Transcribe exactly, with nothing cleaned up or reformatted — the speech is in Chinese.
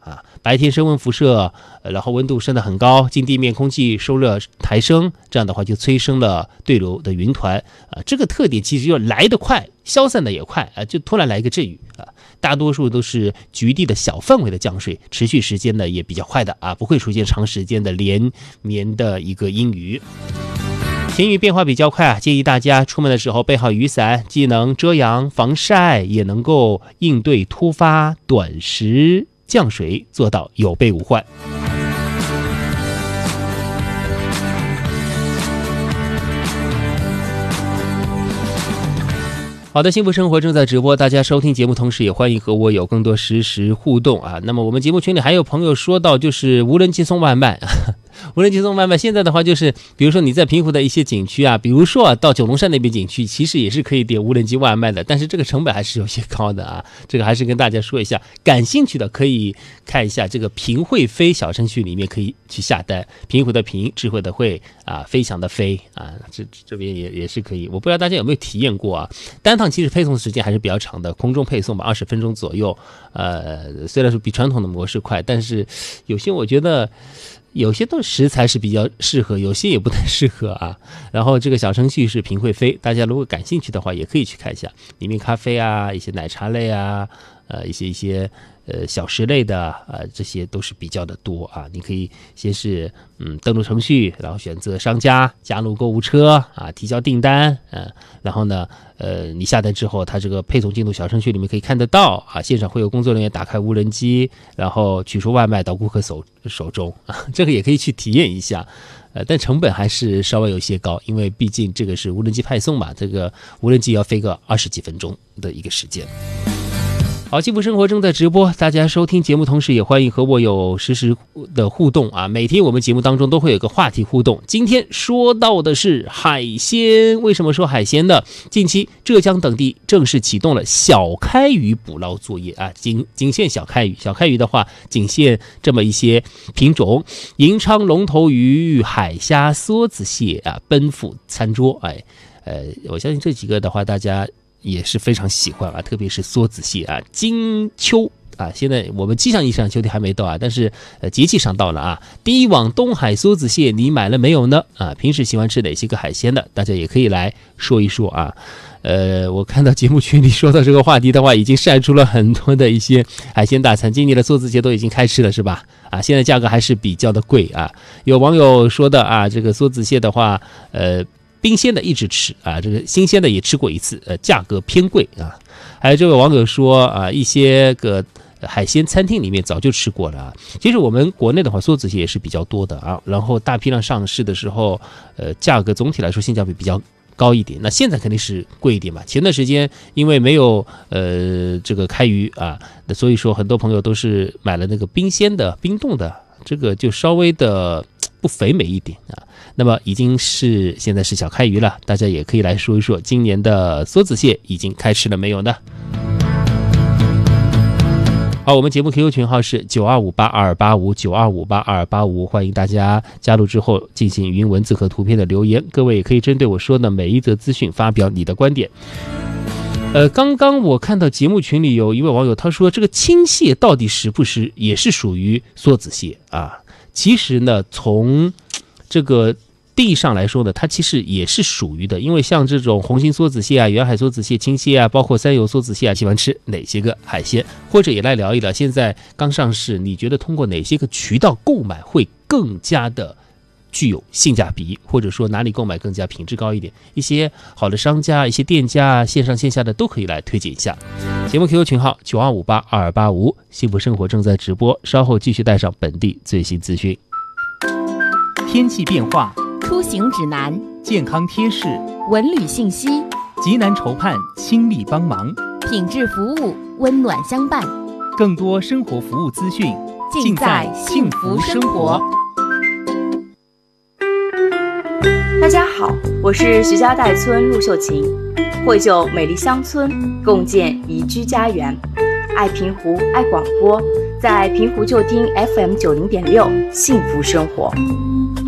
啊。白天升温辐射，呃、然后温度升得很高，近地面空气受热抬升，这样的话就催生了对流的云团啊。这个特点其实就来得快，消散的也快啊，就突然来一个阵雨啊。大多数都是局地的小范围的降水，持续时间呢也比较快的啊，不会出现长时间的连绵的一个阴雨。天气变化比较快啊，建议大家出门的时候备好雨伞，既能遮阳防晒，也能够应对突发短时降水，做到有备无患。好的，幸福生活正在直播，大家收听节目同时也欢迎和我有更多实时互动啊。那么我们节目群里还有朋友说到，就是无人机送外卖无人机送外卖现在的话就是比如说你在平湖的一些景区啊，比如说啊到九龙山那边景区其实也是可以点无人机外卖的，但是这个成本还是有些高的啊，这个还是跟大家说一下，感兴趣的可以看一下这个平会飞小程序里面可以去下单，平湖的平，智慧的慧啊，飞翔的飞啊，这这边也也是可以。我不知道大家有没有体验过啊，单趟其实配送时间还是比较长的，空中配送吧二十分钟左右，呃虽然说比传统的模式快，但是有些我觉得有些的食材是比较适合，有些也不太适合啊。然后这个小程序是平会飞，大家如果感兴趣的话，也可以去看一下，里面咖啡啊，一些奶茶类啊，呃，一些一些呃小食类的啊、呃，这些都是比较的多啊。你可以先是嗯登录程序，然后选择商家，加入购物车啊，提交订单，嗯、呃，然后呢，呃，你下单之后，它这个配送进度小程序里面可以看得到啊，现场会有工作人员打开无人机，然后取出外卖到顾客手手中啊，这个也可以去体验一下。呃，但成本还是稍微有些高，因为毕竟这个是无人机派送嘛，这个无人机要飞个二十几分钟的一个时间。好，幸福生活正在直播，大家收听节目同时也欢迎和我有实时的互动啊。每天我们节目当中都会有个话题互动，今天说到的是海鲜。为什么说海鲜呢？近期浙江等地正式启动了小开鱼捕捞作业啊，仅仅限小开鱼，小开鱼的话仅限这么一些品种，银鲳、龙头鱼、海虾、梭子蟹啊奔赴餐桌。哎，呃，我相信这几个的话大家也是非常喜欢啊，特别是梭子蟹啊，金秋啊，现在我们气象意义上秋天还没到啊，但是呃节气上到了啊。第一网东海梭子蟹你买了没有呢？啊，平时喜欢吃哪些个海鲜的，大家也可以来说一说啊。呃，我看到节目群里说到这个话题的话，已经晒出了很多的一些海鲜大餐，今年的梭子蟹都已经开吃了是吧？啊，现在价格还是比较的贵啊。有网友说的啊，这个梭子蟹的话，呃。冰鲜的一直吃啊，这个新鲜的也吃过一次，呃，价格偏贵啊。还有这位网友说啊，一些个海鲜餐厅里面早就吃过了啊。其实我们国内的话，梭子蟹也是比较多的啊。然后大批量上市的时候，呃，价格总体来说性价比比较高一点。那现在肯定是贵一点嘛。前段时间因为没有呃这个开鱼啊，所以说很多朋友都是买了那个冰鲜的、冰冻的，这个就稍微的不肥美一点啊。那么已经是现在是小开鱼了，大家也可以来说一说今年的梭子蟹已经开吃了没有呢？好，我们节目 Q Q 群号是九二五八二八五九二五八二八五，欢迎大家加入之后进行语音文字和图片的留言，各位也可以针对我说的每一则资讯发表你的观点。呃，刚刚我看到节目群里有一位网友他说，这个青蟹到底是不是也是属于梭子蟹啊？其实呢，从这个地上来说呢，它其实也是属于的，因为像这种红心梭子蟹啊、远海梭子蟹、青蟹啊，包括三游梭子蟹啊，喜欢吃哪些个海鲜？或者也来聊一聊，现在刚上市，你觉得通过哪些个渠道购买会更加的具有性价比，或者说哪里购买更加品质高一点？一些好的商家、一些店家，线上线下的都可以来推荐一下。节目 Q Q 群号九二五八二八五，幸福生活正在直播，稍后继续带上本地最新资讯。 天气变化， 出行指南， 健康贴士， 文旅信息， 急难筹盼，倾力帮忙， 品质服务，温暖相伴。 更多生活服务资讯， 尽在幸福生活。 大家好，我是徐家代村陆秀琴，绘就美丽乡村，共建宜居家园。爱平湖，爱广播，在平湖就听 F M 九零点六，幸福生活。